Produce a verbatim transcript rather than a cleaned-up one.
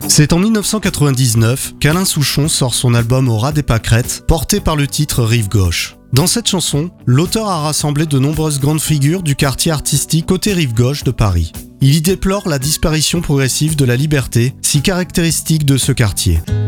C'est en dix-neuf cent quatre-vingt-dix-neuf qu'Alain Souchon sort son album Au ras des pâquerettes, porté par le titre Rive gauche. Dans cette chanson, l'auteur a rassemblé de nombreuses grandes figures du quartier artistique côté Rive gauche de Paris. Il y déplore la disparition progressive de la liberté, si caractéristique de ce quartier.